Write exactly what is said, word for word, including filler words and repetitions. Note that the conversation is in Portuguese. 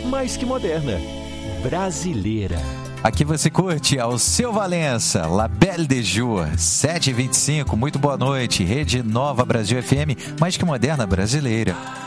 mais que moderna, brasileira. Aqui você curte ao Seu Valença, La Belle de Jour, sete e vinte e cinco, muito boa noite, Rede Nova Brasil F M, mais que moderna brasileira.